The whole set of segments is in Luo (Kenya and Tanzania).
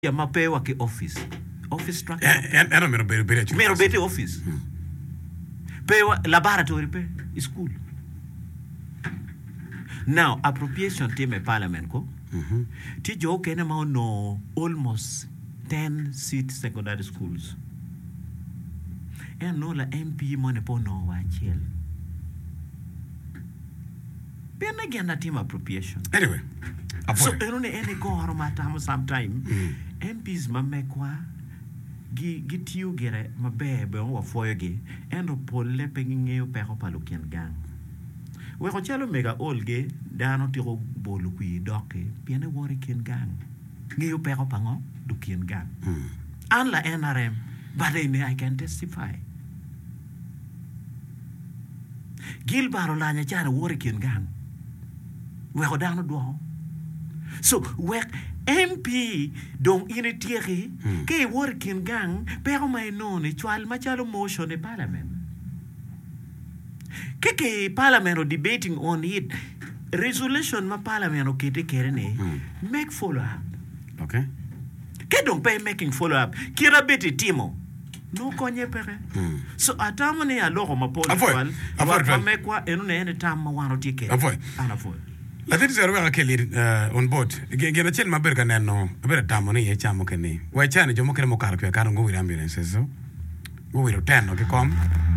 ya mapewa ke office structure Era mero bete office pewa laboratory pe school. Now appropriation team parliament ko ti jo kene ma no almost 10 seat secondary schools and no la MP money po no wa chiel pena genda team appropriation anyway so erone ene go harumata sometime MPs mamekwa gi tiu gere mabebe o foyo gi endo polle pengingeo pero palukien gang we ko chelo mega olge dano tiro bolu kui doke piene wori ken gang ngeo pero pango du kien gang an la NRM but I can testify gil baro la nya chana wori ken gang we ko dano do so we MP donc initiere ke working gang pero mai non chual machalo motion e parliament ke parliament o debating on it resolution ma parliament o kete kerene make follow up okay ke donc pay making follow up kira beti timo no konye pere so atamo ne aloro ma polo chual wa mekwa enu ne tam ma wano tike avoid la tete zero wa kele on board gena chen maber ka neno maber tamo ni ye chamo kene wa chane jomo kene mokar ke karo ngo wirambi so ngo wiro teno ke kom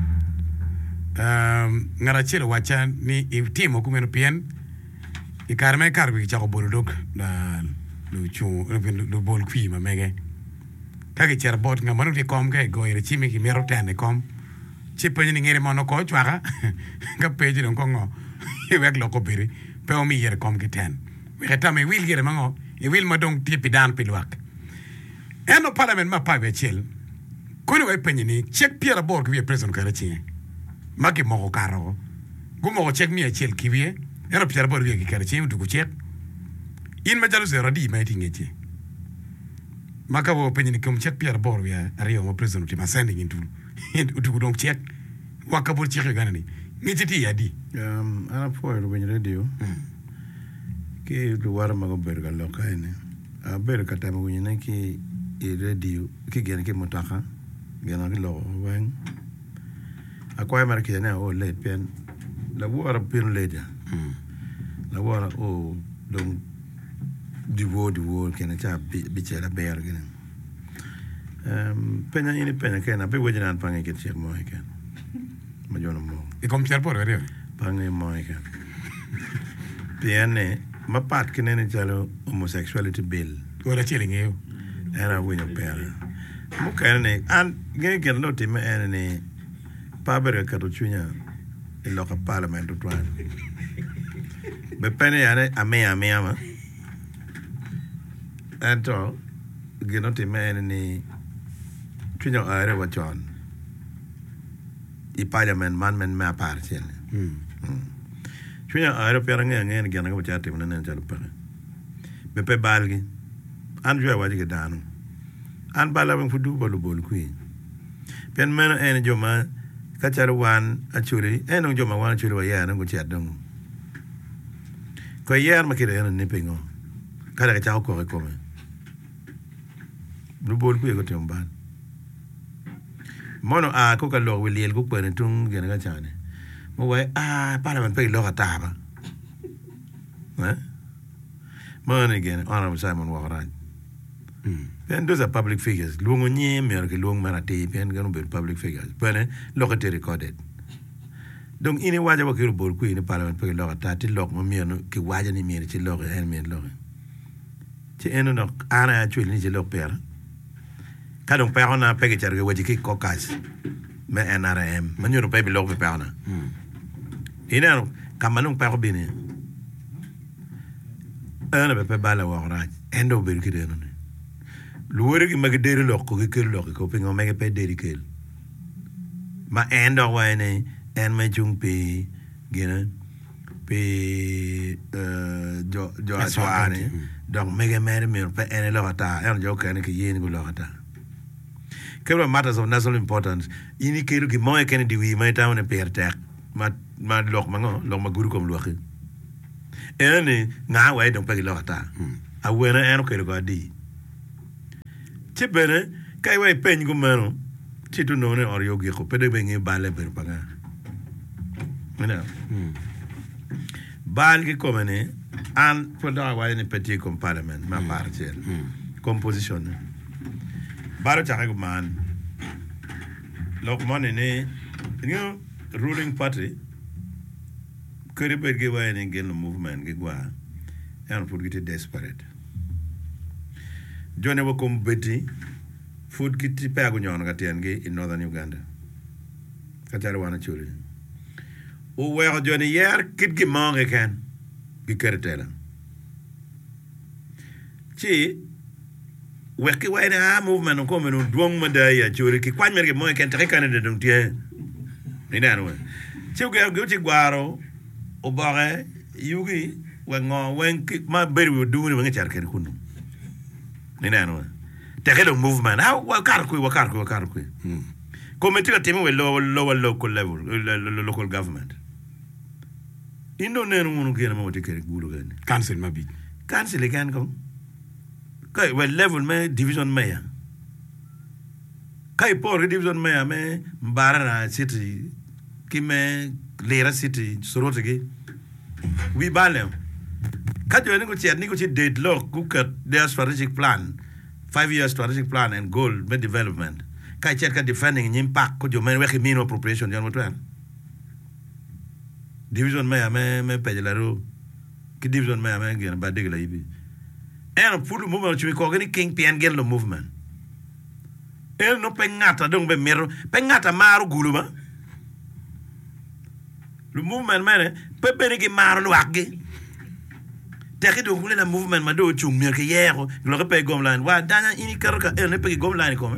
ngara chelo wacha ni timo kumeno pien I karme karbi chako bolodok na lu bol kwi ma mege kage cher bot ngamano di kom ke go ire chimi ki mero tane kom chipo ni ngere mono ko chwaka ga peji don kongo I wek loko biri pe o mi yere kom ki ten we reta me wil gere mango I wil madong tipi dan pilwak eno parliament ma pa be chel kuni we penyi ni check Pierre Borg vi president kare chinge maki mo karo gumo check mi chel kiwie eno Pierre Borg vi kare chinge du check in majalo zero di ma tingeche maka wo penyi ni kom check Pierre Borg vi ario mo president ti ma sending into du don check wakabur check ganani ngiti ya di ana foi when radio ke du war ma go berga lokaine a berga ta mo nyene ki I radio ki gen ki mutaka gen ki lo wen akwa mar ki na o le pen la war pen le ja la war o donc du wo ken ta bi chela ber gen pena ini pena ken ape wejan pange ke check mo ken ma jono mo I kom Pierre Borg vero pange mo ken piane ma pat ken ne jalo homosexuality bill ora chele ngeo era winyo pera mo kene an gen lo ti me ene pa bere ka to chunya I local parliament to twan be pene ane ame ama anto gen ti me ene chunya are wa chon I parliament man ma par chen chunya are pera ngen gen ga cha ti ne jalo pera be pe balgi an jwa waji ke danu an bala ben fudu bolu bol kuin pen men en joma ka charwan achuri en joma wan achuri wa ya nan go chat dong ko yer ma kire en ne pingo kala ka cha ko ko me du bol ku ko temban mono a ko ka lo wiliel ku ko ne tung gen ga chane mo wa a para man pe lo ka taba mo ne gen honorable Simon Wakaran pen those are public figures lungo nye mer ke lungo manate pen ganu be public figures pen lokate recorded donc ini waja wakiru bol ku ini parliament pe lokata ti lok mo mieno ke waja ni mieno ti lok en men lok ti eno no ana actually ni ti lok per ka donc per ona pe ke charge waji ki kokas me NRM manyo pe bi lok pe ona ina kamanung per bini ana pe bala wa raj endo be ki de no luore ki magdere lok ko ke lok ko pingo mege pe deri kel ma endo wane en me jung pe gena pe jo aswane donc mege mere me pe en lokata en jo kan ke yeni go lokata kebra matters of national importance ini kelu ki mo ken di wi mai tawn per tek ma lok ma ngo lok ma guru kom lok en nga wa donc pe lokata a wena en ko go di che bene kai wai pen go mano che tu no ne or yogi ko pede be ngi bale ber panga mena bal ki komene an poda wa ne petit comme parlement ma parcelle composition baro cha ko man lok man ne ruling party kere be ge wa ne gen movement ge gwa and for get desperate jone wo kom beti food kiti pago nyon gatenge in northern Uganda katara wana churi o wa jone yer kit gi mange kan gi kertela chi weki wa na movement ko men duong madaya churi ki kwan merge mo kan tre kan de dong tie ni dan wa chi go chi gwaro o bare yugi wa ngo wen ki ma beri wo du ni char ken kunu ni dan take the movement how what car ku committee la temi we lower local level local government indo ne no ngena mo tikere gulu gan council mabi council gan ko kai we level me division mayor kai por division mayor me mbara city ki me lera city sorotegi we balem kajo ni ko ci deadlock ku kat their strategic plan 5-year strategic plan and goal with development. Kai chet ka defending impact ko jo men we mino appropriation jan motwan. Division me pejlaro. Ki division me gen ba degla ibi. En pour movement tu ko gani king pn gen lo movement. El no pengata dong be mero pengata maru guluma. Le movement mene pe benigi maru lo akge. Teki do kule la movement ma do chung mir ke yero lo ke pe gomline wa dana ini karoka ne pe gomline ko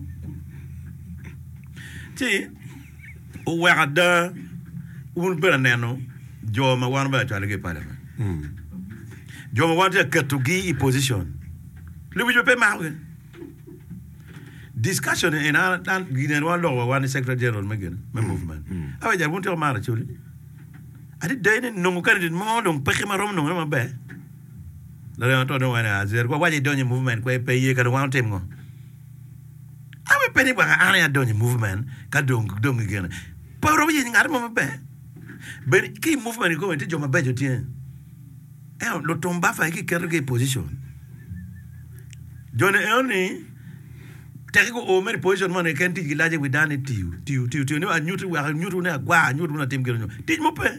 ti o wa da un beraneno jo ma wan ba tale ke pale jo ma wan te katugi position le bi pe ma discussion in our dan ginen wa lo wa ni secretary general magen ma movement awa jar bunte ma ra chuli adi dayne no kan dit mo dong pe ma rom no ma be la re to do wana azer ko waje donye movement ko pe ye ka wan tem ngo awe pe ni ba ana donye movement ka dong gena pa ro ye ngar mo be ki movement ko te jo ma be jo tien lo tomba fa ki ker ke position jone oni teki ko o mer position man ken ti gilaje we dane tiu ni nyutu na gwa nyutu na tim gero ti mo pe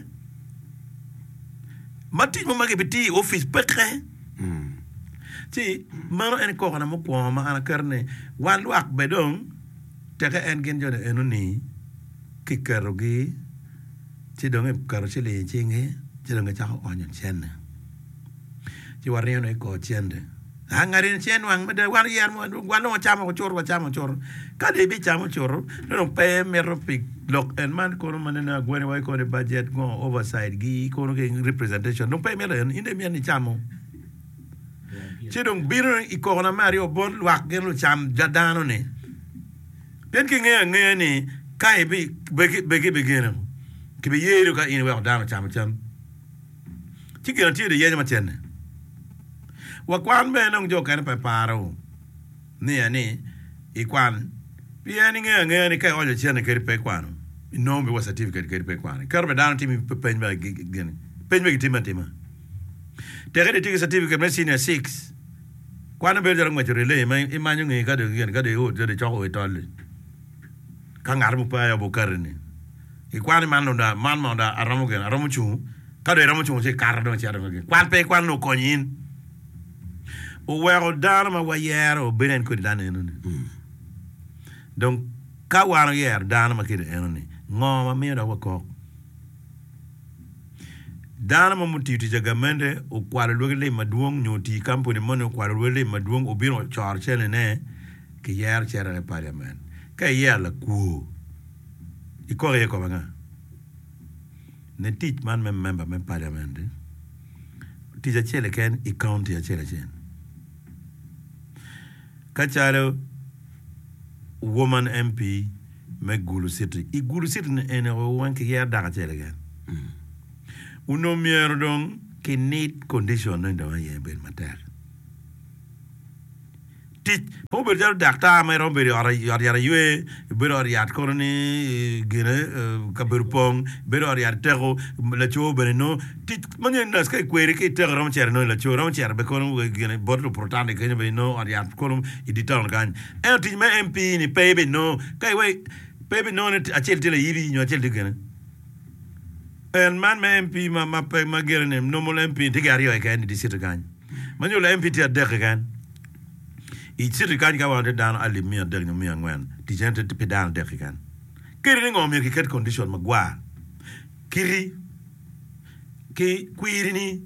mati mo mage biti office pekre ti mano en ko na mo ko ma ana kerne wan luak bedong teke en gen jode enuni ki karogi ti donge karo chile chinge ti donge cha onyon chen ti warne no ko chende hangarin chen wang mede wan yer mo wan no chama ko chor ka de bi chama chor no pe meropik lok en man ko no manena gwene wai ko de budget go oversight gi ko no ke representation no pe mele inde mi ni chamo ci dong biro i ko na mario bon wak gen lo cham jadano ne pen ki nge ni kai bi begeno ki bi yero ka in wa dano cham ci gen ti de yenya matene wa kwan be nong jo kan pa paro ni ani i kwan bi ani nge ni kai ojo chene ke pe kwano no be wa certificate ke pe kwano karbe dano ti mi pen ba gen pen be ti matima tere de ti certificate me senior 6 kwana be jara ngwachore le ma imanyu ngi ka de o de choko e tole ka ngar mu pa ya bokarni i kwana man da aramu chu ka de aramu chu se kar do chara ngi kwan pe kwan no konyin o wero dana ma wayero benen ko dana enuni donc ka wano yer dana ma kide enuni ngoma me da wako dana ma muti ti jagamende o kwalo le maduong nyoti company mono kwalo le maduong obiro char chene ne ke yer chera le parliament ka yer la ku i ko ye ko banga ne tit man member parliament ti ja chele ken i county ya chele chen ka charo woman MP me gulu city i gulu city ne ene o wanke yer daga chele gen uno mierdong ki need condition no ndo ye ben mater teach po be jar doctor me ro be yar yue be ro yar korni gene ka be pong be ro yar tego la cho be no teach manyen das kai kwere ke tego rom cher no la cho rom cher be kono gene bordo portane ke be no ar yar kono editor kan e teach me MP ni pebe no kai we pebe no ne a chel tele yibi no chel de gene en man me MP ma pe ma gene no mo MP te gar yo e kan di sit kan manyo la MP te de kan I sit kan ga wa dan ali mi de mi ngwan di gente te pedan de kan kiri ngom mi ki condition magwa kiri ki kuirini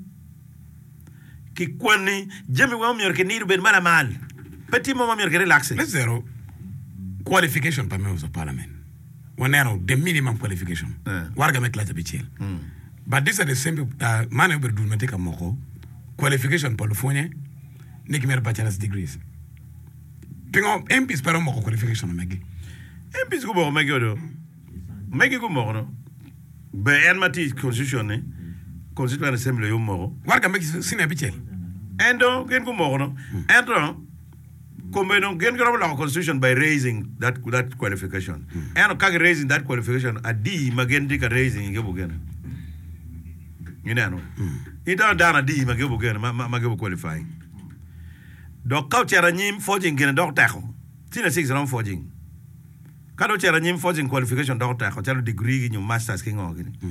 ki kwani jemi wa mi ke niru ben mala mal petit moment mi ke relax let's zero qualification per members of parliament one arrow the minimum qualification warga make la bichel but these are the same man over do take a moko qualification for California nik mer bachelor's degrees pingo MPs para moko qualification megi MPs go bo megi do megi go mo no be en mati constitution ne constitution assembly yo mo warga make sine bichel endo gen go mo no endo come no gen go la constitution by raising that qualification and ka raising that qualification adi magendi ka raising ge bo gen you know ida dana di ma ge bo gen ma ge bo qualifying do ka chera nyim forging gen do ta ko tina 6 round forging ka do chera nyim forging qualification do ta ko chera degree gi masters ki ngo gini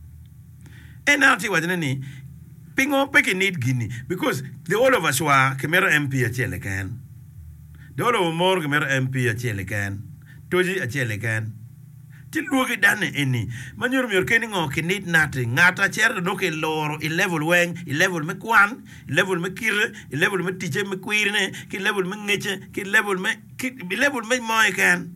and now ti wajene ni pingo peke need gini because the all of us wa kemera MP a chele kan the all of more kemera MP a chele kan toji a chele kan ti luogi dane eni manyor mi orkeni ngo ki need nothing ngata cher do ke loro I level weng I level me kwan I level me kire I level me tiche me kwirne ki level me ngeche ki level me moy kan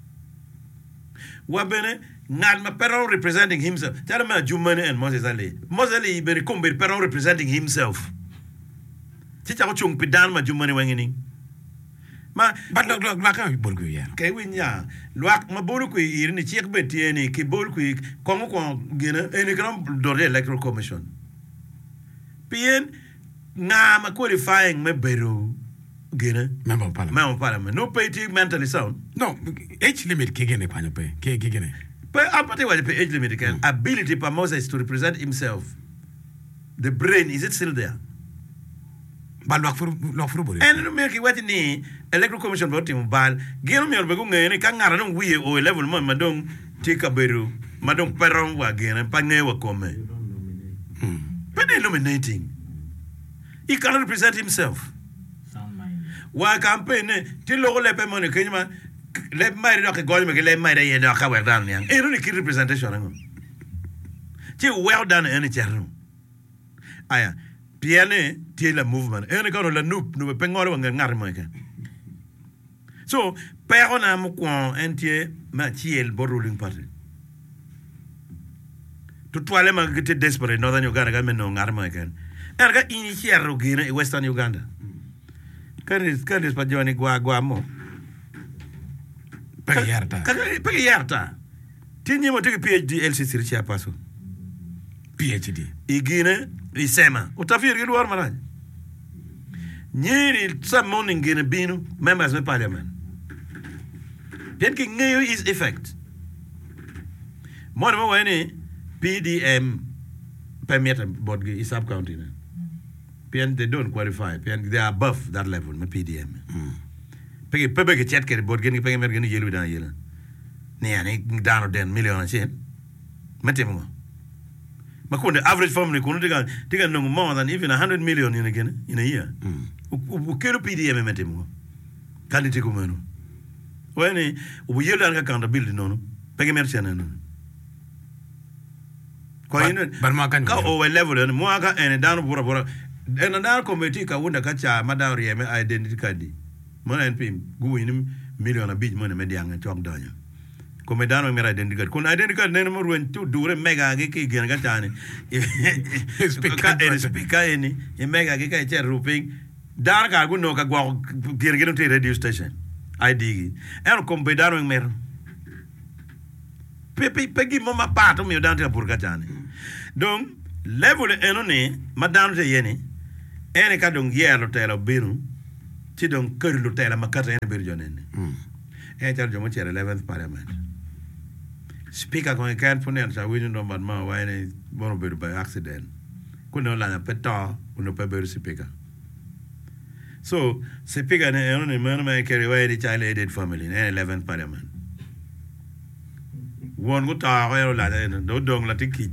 wabene ngal ma peron representing himself tell me Jumane and Moses Ali be kombe peron representing himself ti ta ko chung pidan ma Jumane wengini ma but look kan bol ku ya kay winya luak ma bolu ku irni chek betieni ki bol ku kongo gena eni gram do electoral commission pien na ma qualifying me beru gena member of parliament no pay mentally sound no age limit ke gene panyo pe ke gene but aparte wa the age limit can ability for Moses to represent himself the brain is it still there bal wax furu bori and no make what ni electoral commission vote mo bal geno mi orbe ko ngene ka ngara no wiye o level mo madong tika beru madong peron wa gena pa ne wa come but they nominating he cannot represent himself wa campaign ti logo le pe mo ne kenyma le mari do ke gol me ke le mari ye do ka wa dan yang e no ni ki representation ngo ti well done any charno aya piane ti la movement ene ko la nup no pe ngoro ngar mo ke so pero na mo ko entie ma ti el ruling party to toile ma gete desperate northern Uganda ga men no ngar mo ke erga iniciar Uganda e western Uganda kan pa joni gwa mo pe yarta ti nyimo te PhD LCC richa paso PhD igine isema utafiri gi luar maraj nyiri some morning gene binu members of parliament bien ki ngeyo is effect mo wani PDM permit board gi sub county na bien they don't qualify bien they are above that level ma PDM pege ke chat ke board gene pege mer gene yelu dan yela ne ani dano den million chen matemo makunde average family kuno diga no more than even 100 million in a year u kero PDM metemo kanditi ko meno wani u yelo an ka build no pege mer chen no ko ino ban ma kan ka o level no mo aka en dan bora en dan committee ka wunda ka cha madawri me identity card mo en pim gu wini million a bit mo ne medianga chok danyo come dano mi identity card con identity card ne mo ruen tu dure mega ge ki gen ga tani speaker eni e mega ge ka che ruping dar ka gu no ka gwa gen te radio station ID gi en come dano mer pegi mo ma pato mi dante pur ka tani donc level eno ne madame je yeni ene ka dong yelo telo binu ci don kër lu tela makata en bir jonen e tar jomo ci 11th parliament speaker ko kan ponen sa wini no man ma wayne bono bir by accident kuno la na peta uno pe bir speaker so speaker ne on man ma kere wayne child aided family in 11th parliament won go ta ko la do dong la tiki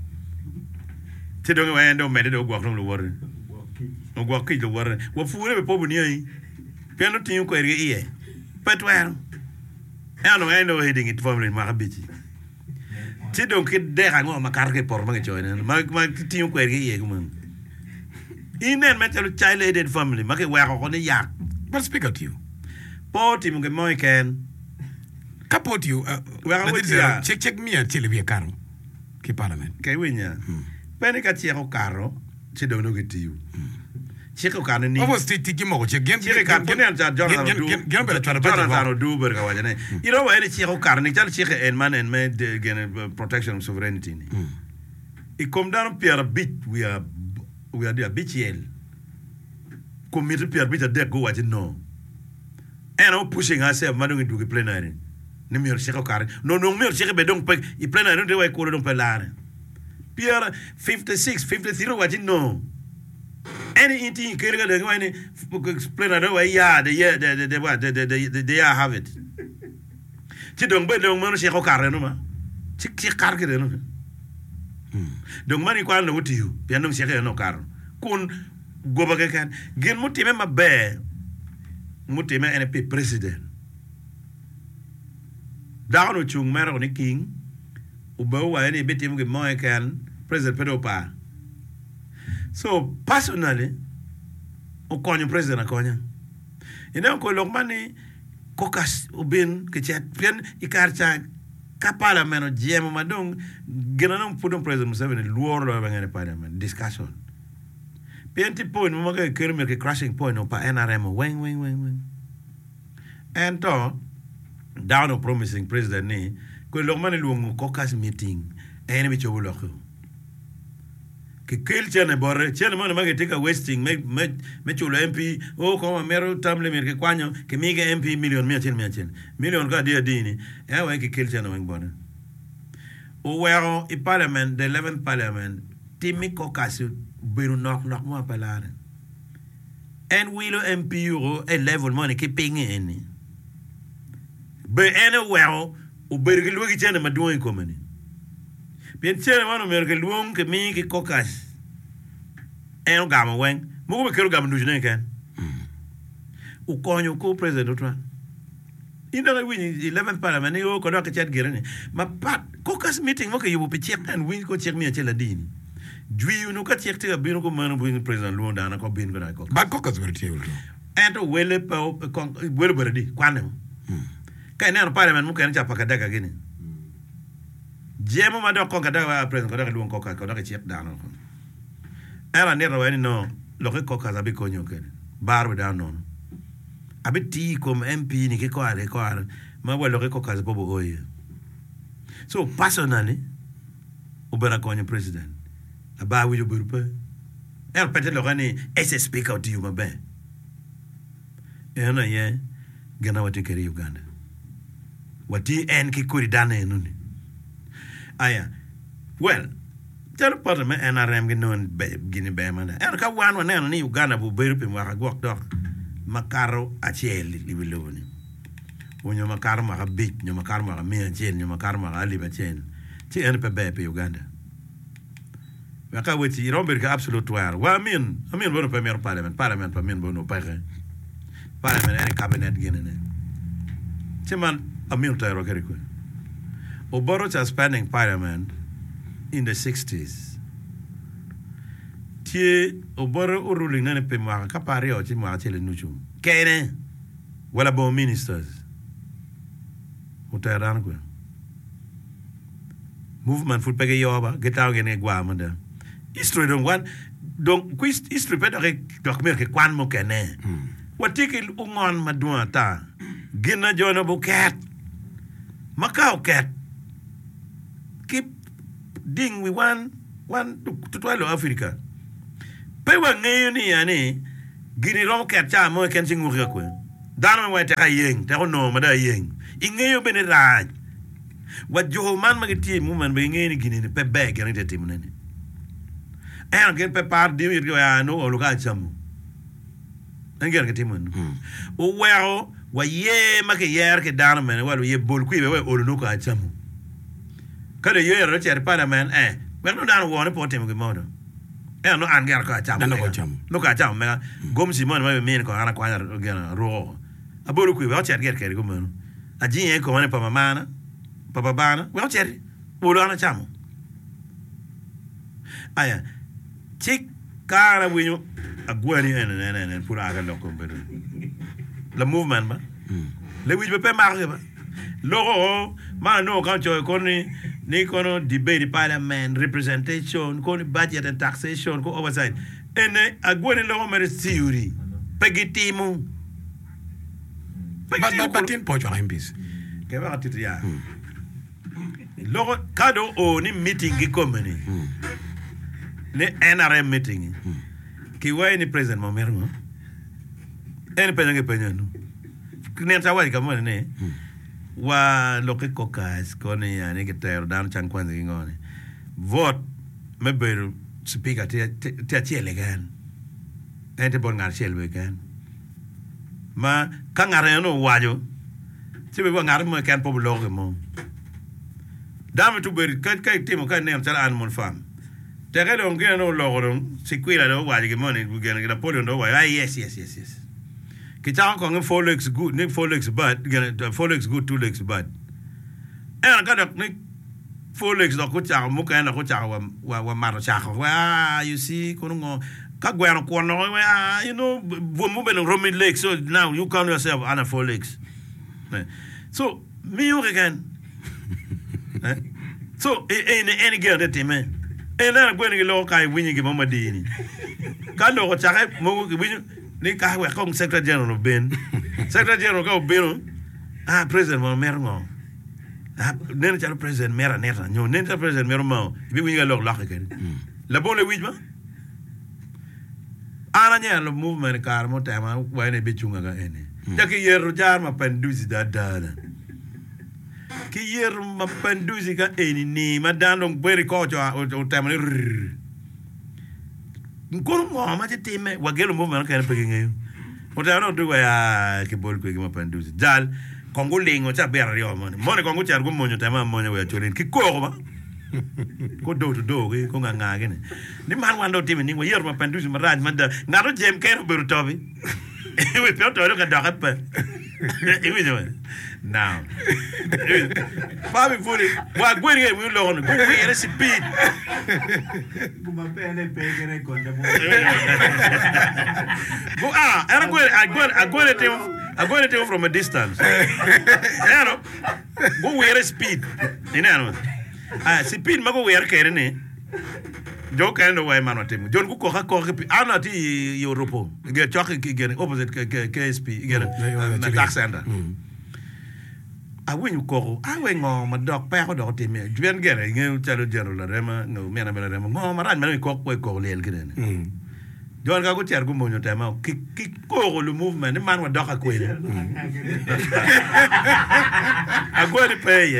ti dong wayne do me do gwa lu wor no gwa ki do wor wo fu ne be po bu ni ai piano tin ko eri ie petwer ano endo heading it family ma habiti ti donc dera ngo makar ke por ma joine ma tin ko eri ie kuma inen metal child aided family ma ke wa ko ne yak but speak out you poti mo ke mo ken kapot you check me until we caro ke parliament ke winya pene ka tiero caro ti do no ke tiu Chico kan ni. Ovo sti tiki mo che gen kan ponen ja Jordan bela tara bela do ber ga wajane. You know why the Chico kan ni tal Chico en man en me gen protection of sovereignty ni. I come down Pierre bit we are there BTL. Commit Pierre bit de go wajin no. And I'm pushing ourselves madung into plenary. Ni mi Chico kan. No mi Chico be donc I plenary de way ko don pelare. Pierre 56 53 wajin no. Anything kiriga de wani explain the way they have it. Ci dong be dong manu Cheikh Okar no ma. Ci kar ke no. Donc mani ko na wuti yu. Ya no Cheikh Okar. Kun goba ke kan gen mutime ma be. Mutime NP president. Daano chung mero ni king. Ubo wa ni betim ge mo kan president pedopa. So personally, okonyo president akonya. Ina ko lokmani kokas ubin kechat pian ikarcha kapala meno jema madong genanong pudong president Museveni luor lo bangene parliament discussion. Pian ti point mo ke kermer ke crashing point no pa NRM weng. And to down of promising president ni ko lokmani luongo kokas meeting ene bi chobulo ko. Que chene borre chene mana mage tika wasting me chulo MP o ko mero tamle mir ke kwanyo ke mige MP million million ka dia dini e wa ke chene wang borre o wero I parliament the 11th parliament timi ko kasu biru nok mo palare en wilo MP euro e level money ke pingi eni be ene wero o berge lugi chene maduo ko mani bien chene mano mer ke luong ke mi ke kokas en gama wen mo ko ke gama nujne ken u konyo ko president otwa ina ga win 11th parliament ni o ko do ke chat girene ma pat kokas meeting mo ke yubu pe check and win ko check mi chela dini jwi no ka check te bino ko mano win president luong dana ko bin ko da ko ba kokas wer te ulto ento wele pa wele berdi kwane ka ne parliament mo ken chapa ka daga gini jemo ma do ko kada wa president ko da luon ko ka check down ko era ne ro ni no lo ke ko ka zabi ko nyoke bar da no abi ti comme MP ni ke ko are ma wa lo ke ko ka zabi bo oye so personally ubera ko ni president aba wi do burpa er peut-être lo ni ese speak out you ma ben ena ye gana wati kere Uganda wati en ki kuri dana enuni aya well tell part me NRM ginon gini be mana er ka wan wan ni Uganda bu beru pe wa gok dok makaro acheli libiloni onyo makaro ma bit nyo makaro ma me chen nyo makaro ma ali ba chen ti en pe be pe Uganda wa ka weti romber ka absolute war wa min bono premier parliament pa min bono pa parliament en cabinet gini ne timan amin tayro kere ko Oboro was spending parliament in the 60s. Tie Oboro ruling nane pe mwa kapari o ti mwa chele nuchu. Kene wala bo ministers. Utaran ko. Movement foot pege yoba getaw gene gwa manda. History don wan donc quiz history pe dok mer ke kwan mo kene. Watiki ungon madua ta. Gina jono buket. Macau cat. Keep ding we one to twelve Africa. Pe wa ngayon ni yani gini rom ket cha mo ken singu ga ko dano mo te kayeng te no ma da yeng ingeyo bene raj wa jo man ma giti mu man be ngeni gini pe be gani te timu ne en gen pe par di yo ya no o luga chamu engel ke timu o wero wa ye ma ke yer ke dano men wa ye bol ku be we o lu ka chamu kada ye ro cher pa men we no dano wo ne po timu ke modo no an ger ka chamu no ka chamu me gom simon ma be men ko ana kwa gena ro abolu ku we cher ger ke ko men aji en ko ne pa mama papa bana we cher bolo ana chamu aya chik cara winyo agwani en pura aga loko bedo la movement ba le wi pe marque ba logo ma no kan cho ni kono debate parliament representation ko budget and taxation ko oversight ene agwani logo mere theory pegitimu batin po cho MPs ke ba titria logo kado o ni meeting gi komeni ne NRM meeting ki way ni president mo mermo en penange penyano ne tawa ka mo ne wa loke kokas kone ya ne keter dan chan kwanza ngone vote mebel speaker te chele gan ente bon ngar chelwe gan ma kangare no wajo sibe bo ngar mo kan po bloge mo dame tu ber kai timo kan ne tala an mon fam Tegale on gena no logoron, si quila do wa ge money bu gena ge Napoleon do wa. Yes. Ki ta ko ngi 4 legs good, ni 4 legs bad, gena 4 legs good, 2 legs bad. En ka dak ni 4 legs do ko cha mu ka na ko cha wa maro cha ko. You see ko ngo ka gwa no ko no you know wo mu be no roaming legs, so now you count yourself on 4 legs. So me you again. So any girl that man ena gwene lo kai winyi ge mama dini ka lo ko chake mo winyi ni ka we ko secretary general ben secretary general ka ben president mo merno nen cha president mera neta nyo nen cha president mero mo bi winyi lo la ke la bon le wijma ana nya lo movement kar mo tema wa ne be chunga ga ene take yero jar ma panduzi dada ki yer ma panduzi ka eni ni ma dandong beri ko o tamani ngoro mo ma te teme wa gelo mo ma ka pe ngeyo o ta no do ya ke bol ko ma panduzi dal kongo lingo cha ber yo mo ne kongo char go mo nyota ma mo ne wa chorin ki ko ba ko do ko nga gene ni man wando teme ni wa yer ma panduzi ma raj ma da ngaro jem ke no beru tobi we pe to ka da ka pe now Bobby Fully wa gwere we lo no we ere speed kuma pele pegere con de go era gwere te from a distance you know go we ere speed you know speed mago we ere kere ne jo kendo way mano tim jon ku ko ke ana ti Europe ge chok ki ge opposite KSP ge na tax center awen ko awen ngo ma dok pa ko do tim juen ge nge chalo jero la rema no mena mena rema ngo ma ran mena ko lel ge ne jon ka ko tiar ko mo nyota ma ki ko le movement ni man wa dok ko ile agora peye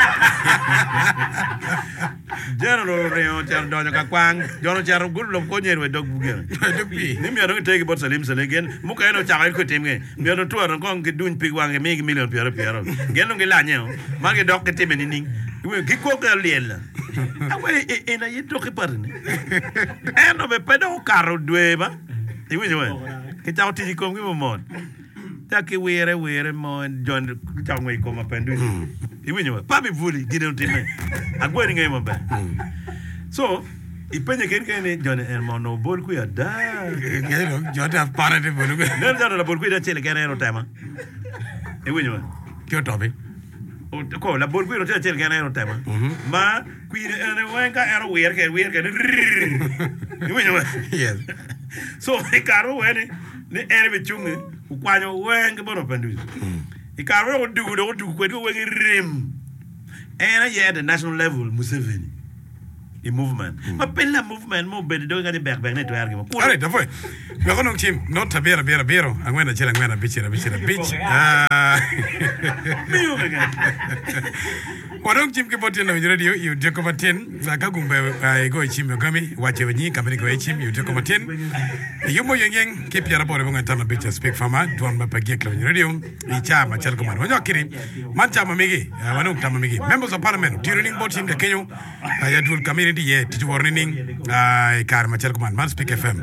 General Reo Char Donyo Kakwang, Jono Char good love conyer with dog bugger. Nimia take about Salim again, Mukano Char could him again. We are not two and con doing pig one and make $1 million. Genong Gelano, Market Doctor Timining, you will kick walk a little. Away in a yet talk a pardon. And of a pedo carro dueva. You will get out to come with more. Take wear more John Tongway come up and do. Papi Fully didn't tell me. I'm going to game of that. So, if Penny can John and Mono Bolquia da, John have parted for the Bolquia Chile Canero Tama. A winner. Your topic. Oh, to call a Bolquia Chile Canero Tama. Ma, Queen and a wanka and a weird yes. So, the caro wedding, the enemy chunga, who quite a wank about Pendu. The caro do quit away rim. And I had the national level, Museveni. i movement ma pella movement mo be do ga di back ne to yargi mo all right foi me kono chim not tabera bero angwena chela ngwena bichira bitch miyo ga Wadong chim ke potin na radio you de ko maten ka gumbe ai go chim kami wache wenyi kamini ko chim you de ko maten yumo yeng ke piara bore bonga tama bitch speak fama don ma pagi klo radio I chama chal ko mar wanyo kiri man chama migi wanong tama migi members of parliament tuning board team de Kenya ya dul community ye titu warning ai kar ma chal ko man speak FM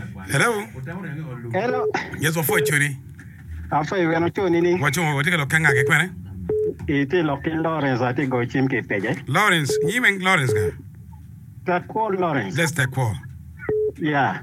hello yes of what churi afa yeno choni ni wacho wotika lo kanga ke kwene ite local Lawrence ati go chim ke peje Lawrence yimeng Lawrence ga that call Lawrence that's the call yeah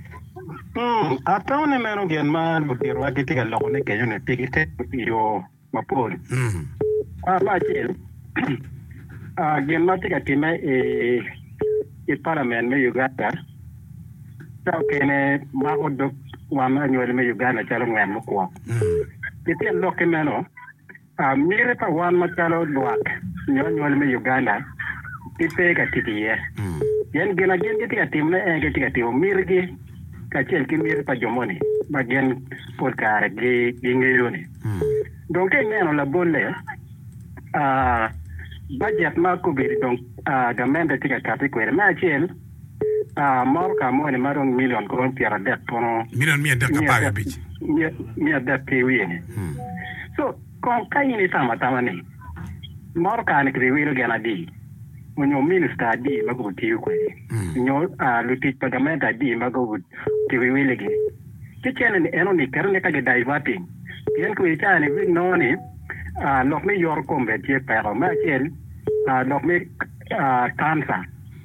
atone meno gen ma butiro ati tiga lokone ke yone tikite yo mapol ma chel gen ma tiga time e parliament me Uganda ta kene ma odok wa ma nyole me Uganda chalo ngwan mo ko ite lokke meno mire pa wan matalo luak nyol me Uganda tipe ka titie yen gena gen tiga timne ke tiga timo mirgi ka chel ki mir pa jomoni bagen por kare gi ngeyoni donc neno la bolle budget ma ko be donc gamende tiga kapi kwere ma chel morka mo ne maron million ko piara det pono million mi de ka paga bich mi de pe wiene so kon kayini tama ni morka ne kriwiro gana di onyo minister di mago tiyo ko nyo luti pagamenta di mago tiwile gi kichene ni eno ni karne ka diverting yen ko itane vi noni lok me yor kombe tie pero ma chen lok me tansa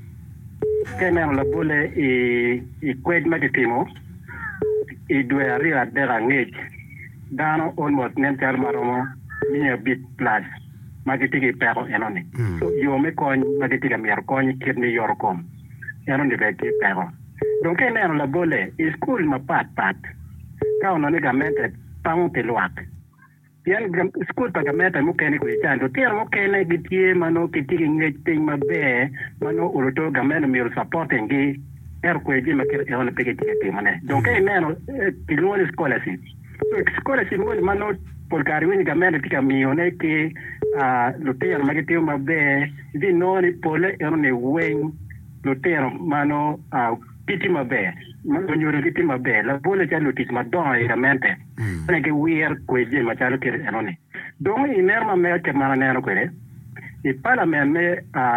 kena la bole i kwed magitimo i due arriva della ngej dano almost nental maromo ni a bit plus magitigi pero enoni so yo me kon magitiga mier kon kirni yor kom enoni beti pero donc kena la bole i school ma pat ka ono ni gamente pang teluak yan school pagamenta mo kene ko itando tier mo kene gitie mano kitigi ngej ting mabe mano uruto gamena mi supporting gi ko ji makir e on pege ti mane donc neno pilone scholarship so scholarship mo mano por carwini gamena tika mione ke lutero magitio mabe di noni pole e on wen lutero mano piti mabe mano nyoro piti mabe la bole ja lutit madon e gamente ne ke wir ko ji ma chalo kire enoni donc inerma me ke mana neno kwere i parliament me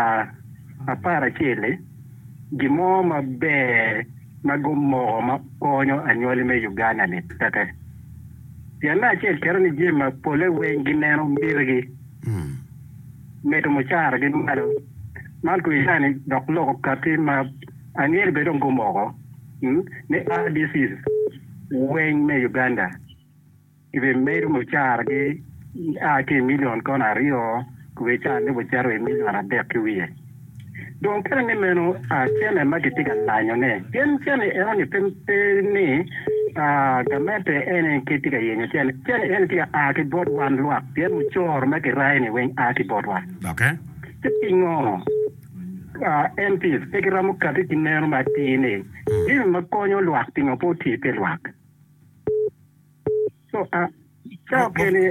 a para chile gimo mabe magumo ma konyo anyoli me Uganda ni tete yana chile kero ni jima pole wengi neno mbirgi meto mochara gi malo mal ko yani dok loko kati ma angel be don gumo ne disease weng me Uganda ibe meto mochara gi ke million kona rio kuwecha ne bocharo e million adek wiye donc kene meno chene magitiga lanyo ne chene eroni pempe ni gamete ene kitiga yenye chene ene tiga ke board one luak pien muchor ma ke raini wen ke board one okay tingo MPs ekiramu kati kinero matini ibe makonyo luak tingo po tipe luak so ciao kene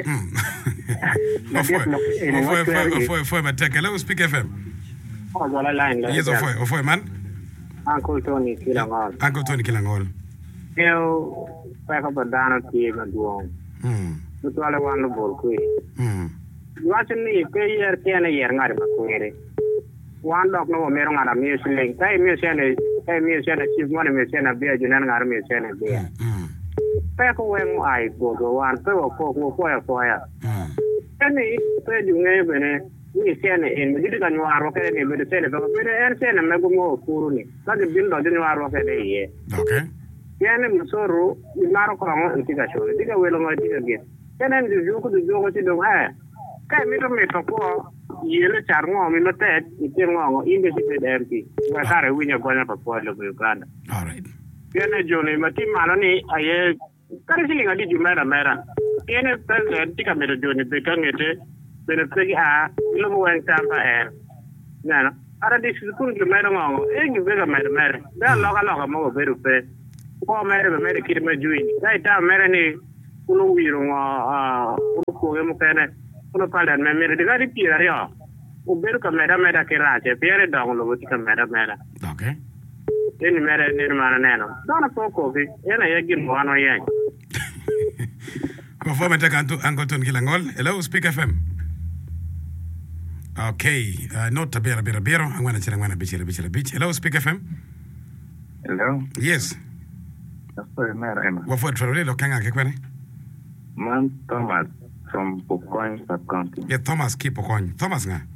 foi mateke hello speak FM wala line yes foi man Uncle Tony Kilangol eu pega badana ti maduong tu ala wan lo bol ku wachen ni pe yer tiene yer ngari makwere wan dok no mero ngara mi siling tai mi sene chief mon mi sene be junan ngara mi sene be pe ko wen ai go wan pe ko ya eni pe junge bene ni sene en mi diga nyaro ke ni be sene be en sene me go mo kuru ni ka de bindo de nyaro ke de ye okay yene msoro nyaro ko ngo tiga show diga welo ngo tiga ge kenen de jogo ti do kai mi to ko yele charngo mi no tet ti ngo inde ti de MP wa kare winya gonya pa po lo Uganda all right yene jone mati mano ni aye kare silinga di jumera mera yene president tiga me do jone be kangete bene pegi lo mo wen tamba nana ara di school ke mere ngo ngi bega mere da loka mo beru pe ko mere kiri me juin dai ta mere ni kuno wiro ngo ko mo kene kuno pala me mere diga di pira yo o beru ka mere ke raje pere da ngo lo ti ka mere okay ini mere ni mana neno dona poco vi ena yegi mo ano yen ko fo meta kantu Angleton Kilangol hello Speak FM. Okay, not Tabera Bero. I'm going to tell beach. Hello, Speak FM. Hello. Yes. What for Florida? Looking at Man Thomas from Pocoin sub-county. Yeah, Thomas keep Pocoin. Thomas nga.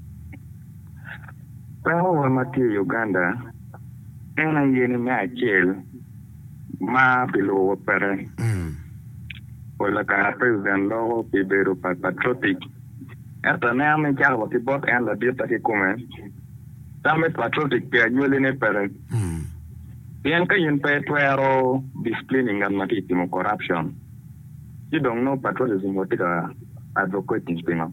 Pero mati Uganda. Ena yeni me jail. Ma below pere. Wala ka president logo pibero patriotic. Esta ne ame charwa ti bot en la dieta que come. Dame patriotic pe anyole ne pere. Bien ka yin pe tuero disciplining and matitimo corruption. You don't know patriotism what it advocating spinner.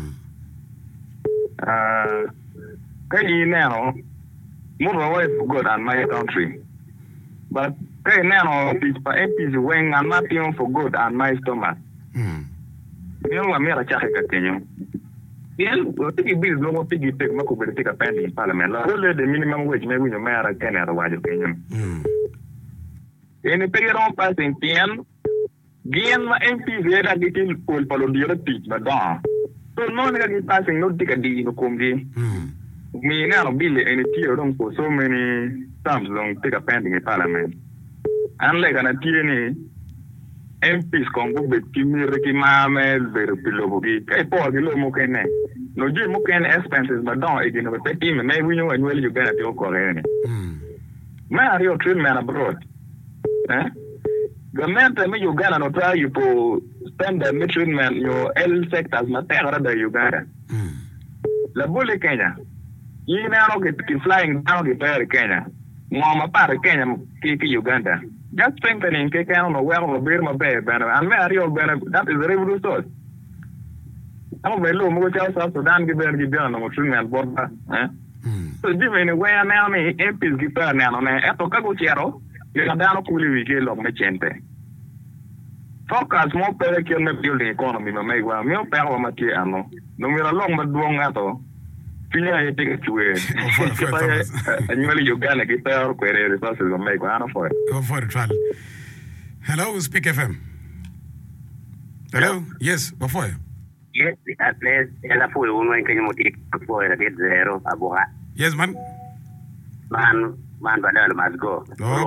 Kay now move away for good and my country. But kay now MPs weighing and not even for good and my stomach. You know, I'm here to continue. Bien, lo tiki bills no tiki take mako be take a penny in parliament. La whole the minimum wage maybe no matter can at wage opinion. Any period on passing PM gain my MP vera ditil pol palo dire teach but da. So no nigga passing no take a D no kombi. Me now bill any tier don't for so many times long take a penny in parliament. Unlike an attorney MPs kongo beti miriki mame vero pilobogi kai po gilo mukene no je mukene expenses but don't again no peti me may we know and well you gonna do correct me are you treatment abroad government me Uganda no try you to spend the treatment your health sectors na terra da Uganda la bole Kenya ina no get flying down the terra Kenya mo para Kenya ki Uganda. Just strengthening Kekano well Burma Bay banner and Mario banner that is the revenue source. I'm very low South Sudan give down on treatment border. So Jimmy anywhere now me MPs give her now on Etokago Chero, you are down fully we get of Machente. Focus more per building economy no make one meal power material no matter long but long at all. I take it to it. And you Uganda get there where resources will make one for it. Go for it, hello, Speak FM. Hello? Yes, before you. Yes, at least la full one can you take for a bit zero aboha. Yes, man. Man badal must go.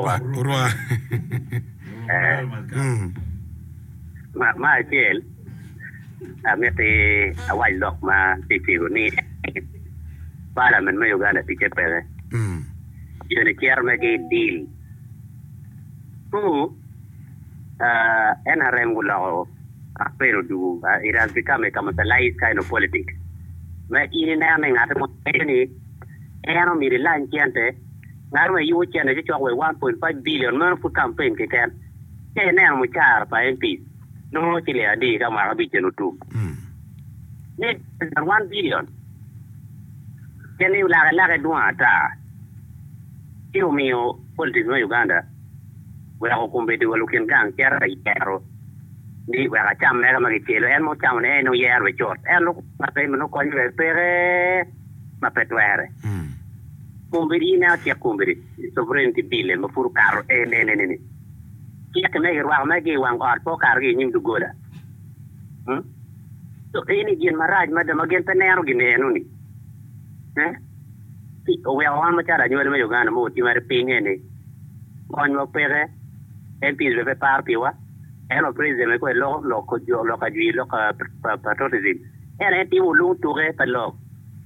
My jail. I met a white dog man, need. Parliament me Uganda pike pere. Yoni kiar mege deal. NRM gulao apero do. It has become a commercialized kind of politics. Me ini na me ngata mo ni. Eno mi line kiante. Ngaru me yu kiante ji chokwe 1.5 billion man for campaign ke kan. Ke na mo char pa MP. No chile adi ka mara bi chenu tu. Ni 1 billion. Can you like do ata? You mio politics in Uganda. We are competing with looking gang, Kerry, Ni were a cham mega magicil, and more town, and no year with short. And look, my payment no coin, pere, my petuere. Cumbiri now, Chia Cumbiri, sovereignty bill, and Mafur car, and Chia can make it while Maggie one got for carrying him to go there. So any gin maraj, madam against the narrow guinea. We are one much other than Uganda, you are paying any. On your pere, MPs with a party, and a president, local patriotism, and you will look to rest a law.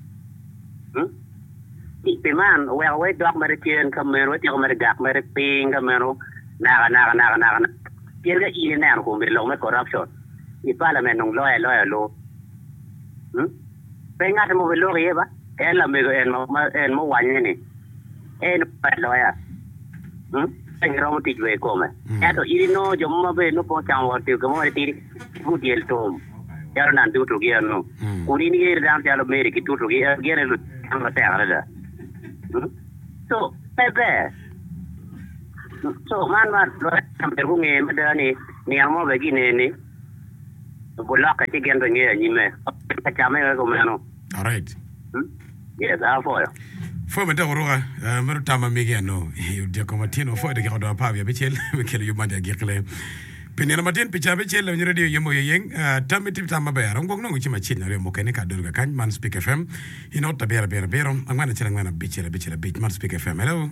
The man, well, wait, dog American, come here with your American, paying a mero, naga. Get the eating now, whom belong to corruption. The parliament, no lawyer law. Paying out a movie law ever. Ella me and mo wanyeni. En lawyer. Ang teach we come. Ato irino jomma be no po chang wa te ko ti good yel tom. Yar nan tu to giano. Kuni ni ir dan talo America tu to giano ma te ara so bebe so man lo kamper ku nge ma ni mo be gi ne bola ka ti gendo nge ni me ka chama ko meno all right yes for fo me dawroga mero tama mege no de ko matino fo de ko do pa be chel be kel yu mande gekle pinena matin picha be chel ni radio yemo yeng tamiti tama be ron gong no chima chin re mo ken ka do ga kan man speak fm ino ta bere angwana chela ngwana bichela bit man speak fm hello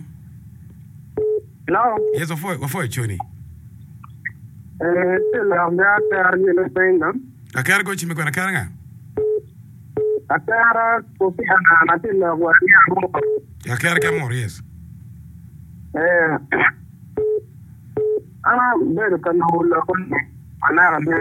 yes of choni la me atar ni le pena akar go chime ko na karanga Atara kopi ana tilla wani amo. Ya kar ke amor, yes. Ana bere kan hola kon ana be.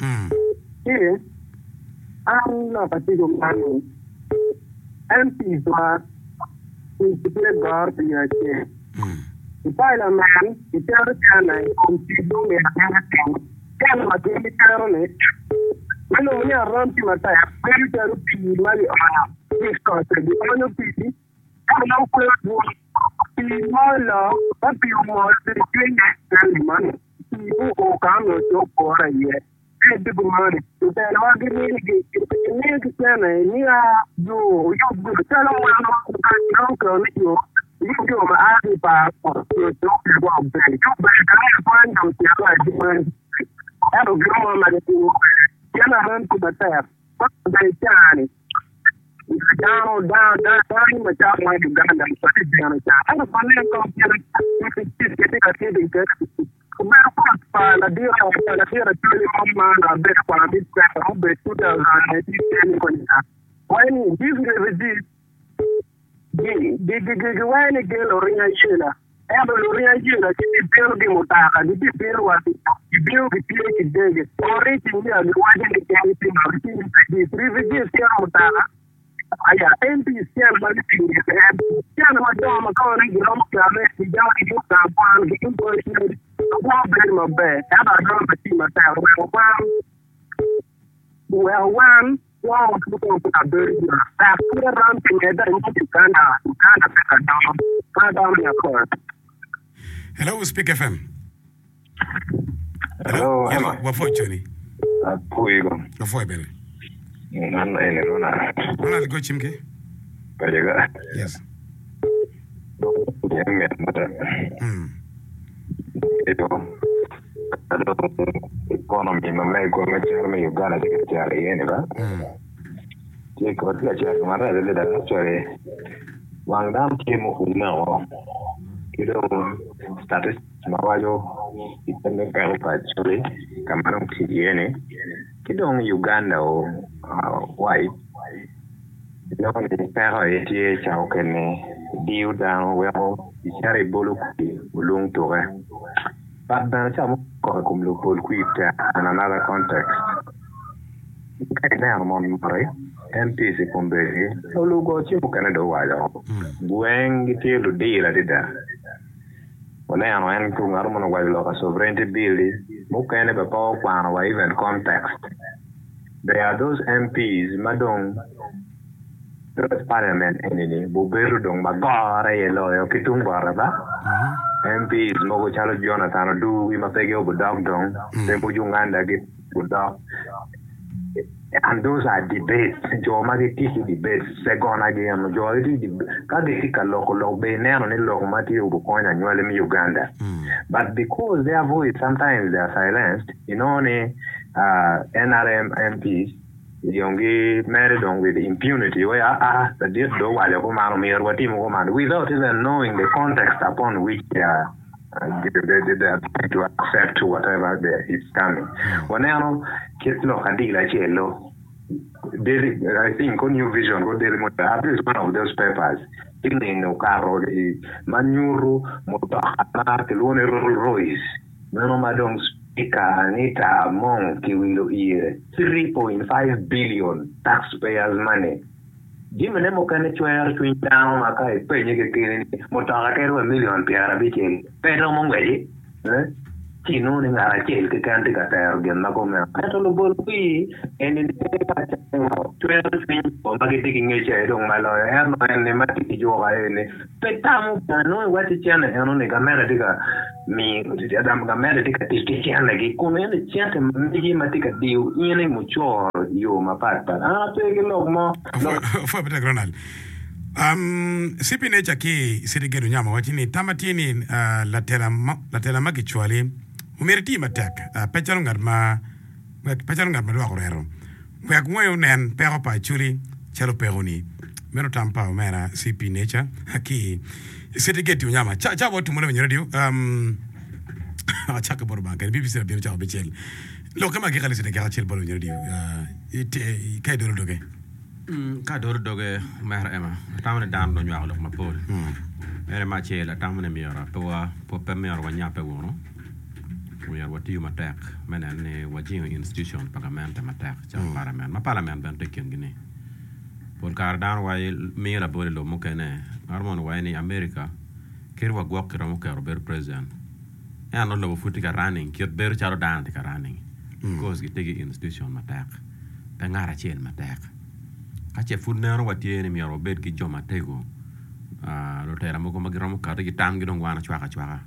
Ana pati go manu. MP doa principal guard ya che. Parliament itara kana kontigo ya kana ma ke mitaro ne. Mano ni aranti mata ya kweli tarupi mali ana discuss di ono piti ana ko do pi mala papi mo de kwenye nani man ko kamo to pora ye de gumari to ta na gi ni sana ni a yo tala mo na ko ni yo ma a pa to ko be ko ba ka na ko ya di man ero gramo ma de yana ran ku bata da tani down tani ma ta ma di ganda so ti jana ta ana panen ko yana ke ka te de ka kuma ko pa la dira tuli mamma na be kwa bi ka be 2018 ko ni when this refugees the when again orinya shela ebe orinya shela ti pero di mutaka di pero wa di bio di pie ki dege ori ti ni ali waje ni ke ni ma di refugees ke mutaka aya MP sian ma di ni sian ma do ma ko ni ro ma ka me di ja di ka pan di ko ni ko bre ma be aba do ma ti ma ta well one wow ko ko ka be ta pura ran ti ne da ni kana ka down ya ko. Hello, Speak FM. Hello. What for, Johnny? Puigo. What for, baby? Nana ene rona. Rona go chimke. Kajaga. Yes. Yenge mata. Ito. Ado economy mama ko me Uganda tikachara yene ba. Ko tikachara mara de da chore. Wangdam kemo unao. Kilo status mawayo itende ka chole kama mkidiene kidong Uganda o white no ni pero etie chao kene diu down weo ichare bolu ki ulung toge but dan chamo ko kumlo bol kuita in another context kana mon mare MP se pombere lugo chimu kana do walo bueng gitelo dira dida wala ano en ku ngaro mo walo ka sovereignty bill mo kana ba pa kwa wa even context there are those MPs madong the parliament enini buberu dong magara yelo yo kitung bara ba MPs mo go chalo Jonathan do we must go dog dong tempo junganda git budok. And those are debates. Majority debates. Second again, majority debates. Uganda. But because their voice sometimes they are silenced, NRM MPs, Yongi married on with impunity. Without even knowing the context upon which they are. They to accept whatever is coming. When I think on New Vision, at least one of those papers, in Okaro, Manuru, Motahana, Telone Royce, Manomadong Speaker, Anita Monk, will hear 3.5 billion taxpayers' money. Jim Nemo can swear to down a kai penny Motaka $1 million Piara Bikin. Pedro Mongway, chino ni ngara chel ke kan ti ka ta gen na ko me to lo bol pi en ni ka cha no twel fin o ba ke ti nge che dong ma lo no en ne ma ti jo ga ne pe ta mo no wa ti cha ne no ne ga me ti ka mi ti adam ga me ti ka ti cha ne ki ko me ne cha te mi ma ti ka di ni mo cho yo ma pa pe ke lo mo fo pe granal sipi necha ki sirigedu nyama wachini tamatini la tela magichwali umeriti matek pechalo ngarma dwa korero kwa ngwe unen pero pa chuli chalo peroni meno tampa umera sipi necha ki sirigedu nyama cha watu mwana wenye radio achaka boro banka BBC la biro cha bechel lo kama kikali sirigedu chel boro wenye radio kai dolo doge ka dor doge mer ema tamane dan do nyaalo ma pol ere ma chela tamane miora po pe miora wanya pe wono we are what you matak menen ne wajin institution parliament matak cha parliament ma parliament ben teken gine por kar dan way miora bole lo mukene armon way ni America kirwa gwakira mo kero ber president ya no lo futi ka running kir ber charo dan ka running because gitegi institution matak pe ngara chel matak kache funero watie ni miaro bed ki joma tego lo tera mo ko magiromo kata ki tam gidong wana chwaka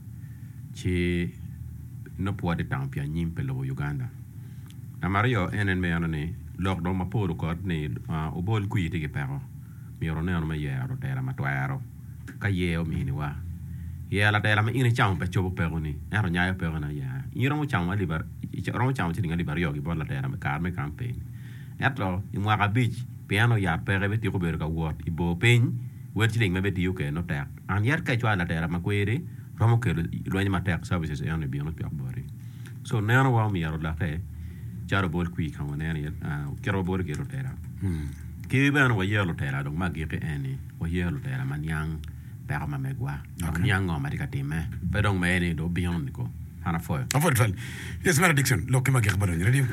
chi no puade tam pia nyimpe lo Uganda na mario enen me anone lok do ma podo ko ni o bol ku yiti ki pero miaro ne no me yero tera ma twaro ka yeo mi ni wa ye la tera ma ini cham pe chobo pero ni ero nyayo pero na ya yiro mo cham ali bar ro mo cham ti ngali bar yogi bon la tera ma kar me campaign etlo imwa ka beach piano ya pere beti ko berga wot ibo pen weti ling mebeti yuke no tak an yar ka chwa la tera makwere romo ke lo nyama tak services e on bi on pia bori so nero wa mi yaro la ke charo bol kui kan wona ne kero bor ke ro tera ke be no wa yelo tera donc magi ke eni wa yelo tera man yang per ma megwa yang ngoma dika time be donc me ni do bi on ko ana foy yes mara diction lo ke magi khbaro ni radio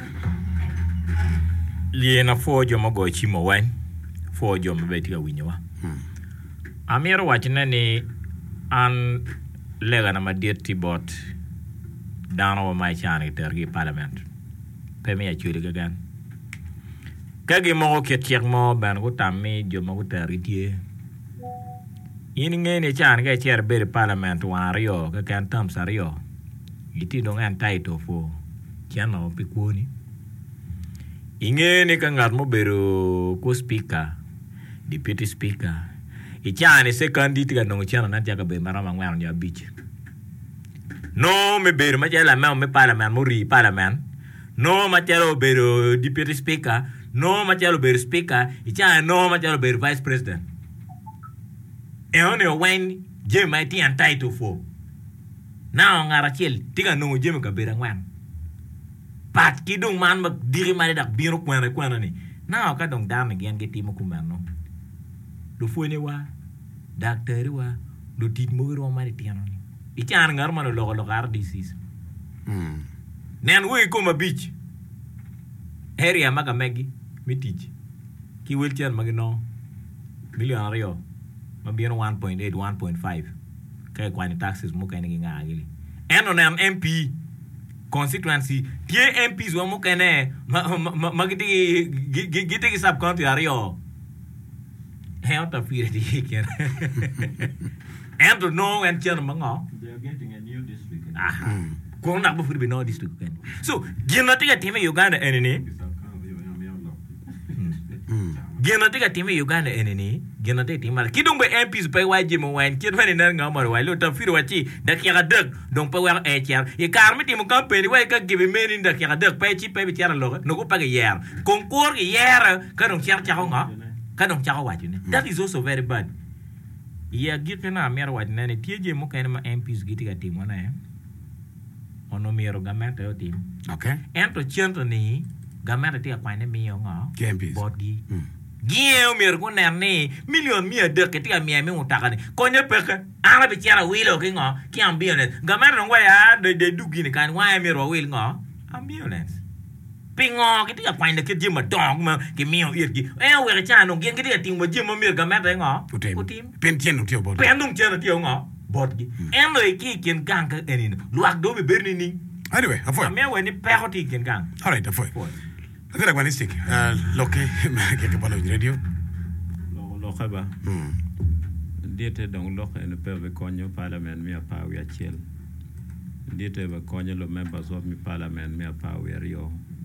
liena fojo mago chimo wan fojo mabeti ka winyowa amiro wachne ni an lega na madirti bot dano mai chani tergi parliament pemi ya churi gagan kagi mo ke tiek mo ban ko tammi jo mo teriti ini ngene chan ga cher ber parliament wario ka kan tam sario iti dong an taito fo kiano pikuni ingene ka ngat mo bero ko speaker deputy speaker ichane secondit ka no chana na tiaka be marama ngwan ya beach no me bero ma jela me parliament mo ri parliament no ma jelo bero deputy speaker no ma jelo bero speaker ichane no ma jelo bero vice president e ono when je ma ti an title for now ngara chel tiga no je me ka bero ngwan pat kidung man mag diri mani dak biro kwana ni na ka dong dam gen get timo kumano do fone wa doctor wa do tit mo ro mari tiano ni ichan ngar man lo gar disease nen we ko ma beach area maga megi mitich ki welchan magino million rio mabiro 1.8 1.5 kay kwani taxes mo kay ngi ngagili eno na MP constituency tie MPs wa mukene magiti sub county area help the fear the ken and to know and chen mango they are getting a new district ko na bu furbi no district ken so gina tiga time Uganda enene gina tiga time Uganda enene gina tiga time kidung be MPs pe waje mo wan kid fani na ngamar wa lo ta fir wachi da kira dak donc pe wa e cher e karmi tim campaign wa ka give me da kira dak pe chi pe bi cher lo no ko pa yer concours yer ka dong cher cha nga ka dong cha wa ne that is also very bad ya git na mer wa ne tieje mo ka ma MPs gitiga tim wana ono miero gamete o tim okay ento chento ni gamete ti akwane miyo nga MPs body Gio mir ko nerne million mia de ke ti mi utaka ni konye peke ara be tiara wilo ke ngo ki ambulance gamar no ya de dugi ni kan wa mi ro wil ngo ambulance pingo ke ti pa ni ke di ma dong ma ke mi o irgi we cha no gen ke ti ting mo ji mo mir gamar de ngo utim pentien no ti o bod pendung chen ti ngo bod gi eno ki ken kan ka enin luak do be berni ni Anyway, afoy. Amia weni peko ti ken gang. All right, afoy. Lakini kwa nistik, loke ke palo radio. Loke ba. Diete dong loke ne pe konyo parliament mi apa wi achiel. Diete be konyo lo members of mi parliament mi apa wi rio.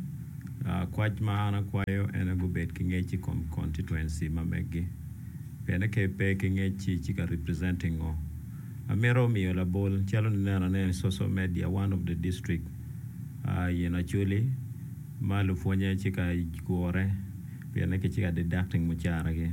Kwach maana kwayo ene go bet kingechi constituency mamegi. Pene ke pe kingechi chika representing o. Amero mi la bol chalo ne social media one of the district actually malu fonya chika gore pene ke chika deducting muchara ge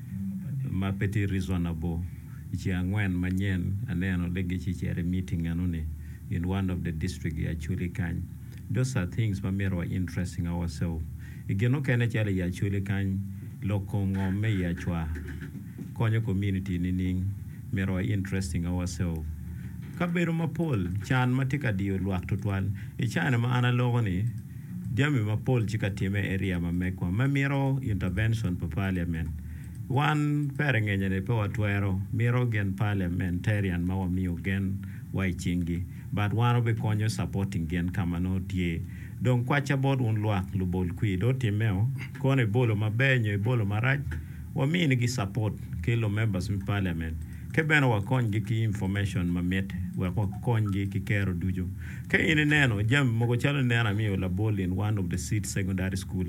ma petit reasonable chi angwen manyen aneno legi chi chere meeting anone in one of the district actually kan those are things mamero are interesting ourselves igeno kene chale actually kan lokongo me ya chwa konyo community nining mero are interesting ourselves kabero mapol chan matika dio luak tutwal e chana ma ana logo ni diami mapol chika time area mamekwa mamiro intervention pa parliament one perengenya ne pe watwero miro gen parliamentarian mawa miyo gen wai chingi but one be konyo supporting gen kama no tie don kwacha bod un luak lubol kui do timeo kone bolo mabenyo bolo maraj wa mini gi support kilo members mi parliament kebeno wa kongi ki information mamete wa kongi ki kero dujo ke ine neno jam mogo chalo nena mi la ball in one of the seat secondary school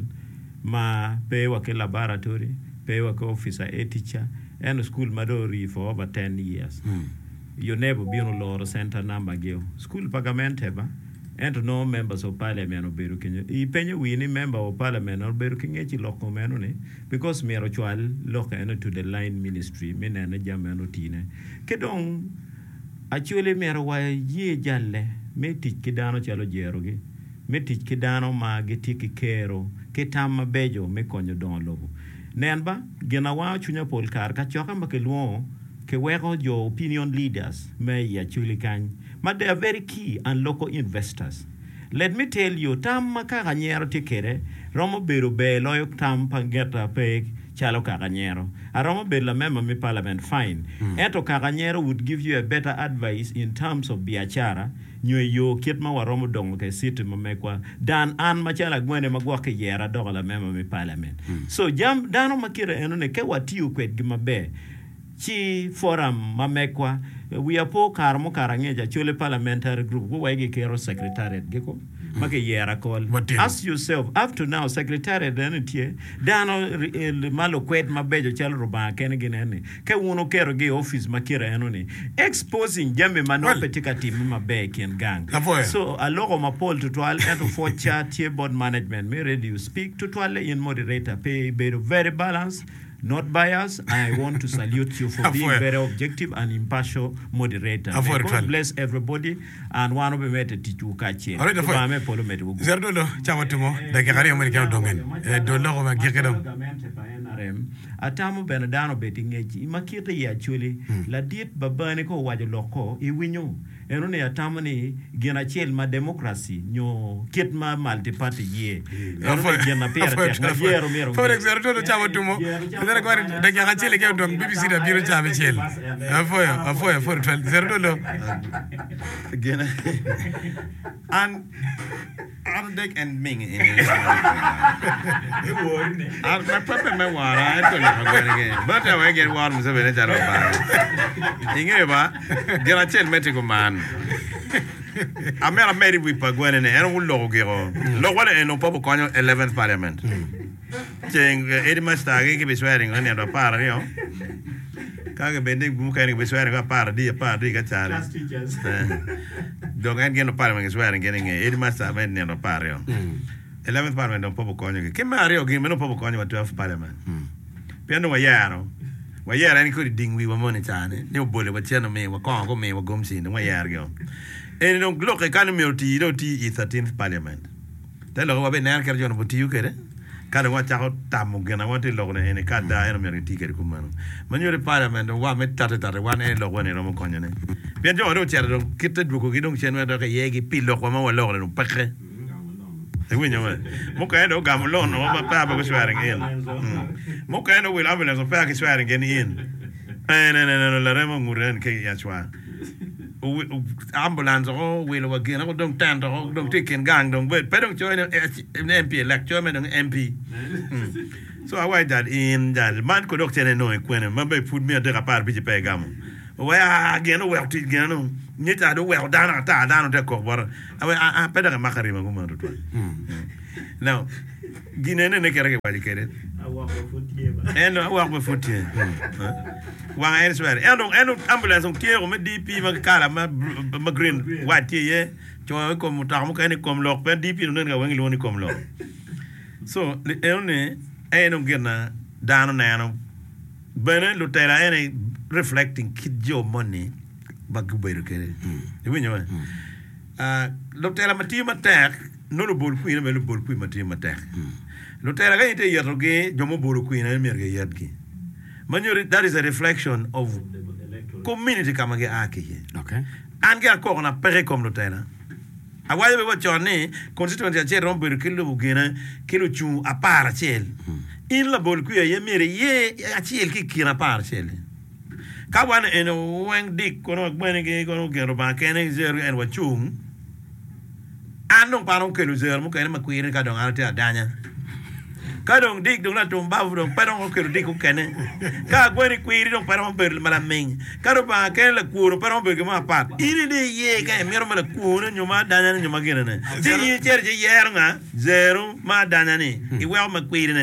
ma pe wa ke laboratory pe wa ke officer a teacher and school madori for over 10 years you never been on law center number geo school pagament eba and no members of parliament oberu kenyo I penyo wini member of parliament oberu kenyechi loko meno ne because mero chwal loka eno to the line ministry menene jameno tine kedong actually mero wa ye jalle metich kidano chalo jerogi metich kidano ma gitiki kero ketama bejo me konyo don lobo nenba gena wa chunya polkar ka choka makelwo ke wego your opinion leaders may actually can but they are very key and local investors. Let me tell you, tam makaganyero tikere, romo beru be loyo tam pangeta peg chalo kaganyero. A romo be la member mi parliament fine. Eto kaganyero would give you a better advice in terms of biachara. Nywe yo kitma wa romo dongo ke siti mamekwa dan an machala gwene magwa ke yera doga la member mi parliament. So jam dano makira enone ke watiu kwet gimabe. Chi forum mamekwa we are po karmo karangeja chole parliamentary group go wege kero secretariat geko make yera call ask yourself up to now secretariat danitie dano malo kwet mabejo chal roba ken ginene ke uno kero ge office makira enoni exposing jambe manope tika team mabe ken gang so a logo mapol to twal and for chat board management me ready you speak to twal in moderator pay very balanced not biased. I want to salute you for being very objective and impartial moderator. May God bless everybody and one of them to teach you kache. Zerdo chawatumo da gari American dongen. Do logo ma gekedam. Atamu benadano betingeji imakita ya actually la diet babane ko wajo loko iwinyo enone atamu ni gena chel ma democracy nyo kit ma multi party ye gena pera yero mero for example do chawatumo dara ko da gena chel ke dong BBC da biro chabe chel afoya for zerdo lo gena and Ardek and Ming in my papa me wara I told you again but I get one so very jaro ba ingeba gera chel metiko man amera meri wi pagwene ne en wulo gero lo wala en popo konyo 11th parliament cheng edima stage ke beswearing on ya para yo kaga bending bumukani beswearing ka para di ka chale donc en geno parliament beswearing getting edima stage ne no para yo 11th parliament on popo konyo ke mario ge meno popo konyo 12th parliament piano wayara ni ko dingwi wa moni chane ne obole wa cheno me wa ko me wa gomsi no wayara yo en donc lo ke kan me oti 13th parliament te lo wa be ner ker jono boti ukere kada wa chako tamu gena wa te lo ne en kada en me ri tikere kumano manyo parliament wa me tata wa ne lo ne ro mo konyo ne bien jo ro chere donc kitte du ko gi donc chen wa do ke yegi pilo ko ma wa lo no pakre e winyo mo ka ndo gam lo no ba pa ba ko swearing in mo ka ndo will ambulance pa ki swearing in no la remo muren ke ya chwa ambulance ko wheel wa gena ko dong tan ko dong tiken gang dong but pe dong join MP lecture me dong MP so I why that in that man ko dok tene no kwene man be put me de rapar bi pe gam wa gena wa ti gena ni ta do wa dana de ko bor awa pe da makari ma ko man to now ginene ne kere wali kere awa fotie wa en swer en ambulance on tiero me DP ma kala ma green wati ye to ko muta mo kane kom lok pe DP no nga wangi loni kom lok so ene eno gena dano nano bene lo tera ene reflecting kidjo money bagu beru kere winyo lo tera matima tek no lo bol kuina me lo bol kuina matima tek lo tera ga ite yeroge jomo bol kuina merge yadki that is a reflection of community kamage aki. Okay. And get ko na pere comme lo tena. Awaye be wachone constituency a che romper kilo bugena kilo chu a par chel. In la bol ku ye mere ye a chel ki kira par chel. Ka wan en wen dik kono gbene ke kono gero ba kene zero en wachung. Anong parong kilo zero mo kene makwire ka dong alte adanya. Kadong dik dong na tumba dong parong ko dik ko kene ka gwani kwiri dong parong ber malaming karo ba ken la kuro parong ber ma pat iri de ye ka mero mala kuro nyuma dana nyuma gena ne ti cher je yer nga zero ma dana ni I wel ma kwiri